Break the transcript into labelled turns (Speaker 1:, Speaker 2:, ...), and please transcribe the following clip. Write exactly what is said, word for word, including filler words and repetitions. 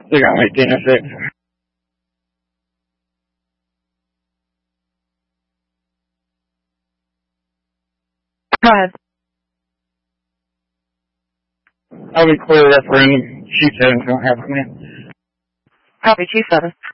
Speaker 1: They got like ten or six.
Speaker 2: Go ahead.
Speaker 1: I'll be clear referendum. Chief seven's gonna have it, man.
Speaker 2: Copy, Chief seven.